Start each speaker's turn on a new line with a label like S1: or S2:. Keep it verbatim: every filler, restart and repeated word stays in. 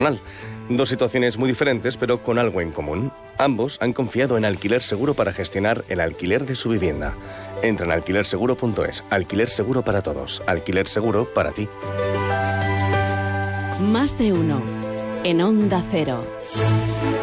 S1: Dos situaciones muy diferentes, pero con algo en común. Ambos han confiado en Alquiler Seguro para gestionar el alquiler de su vivienda. Entra en alquiler seguro punto es. Alquiler seguro para todos. Alquiler seguro para ti.
S2: Más de uno. En Onda Cero.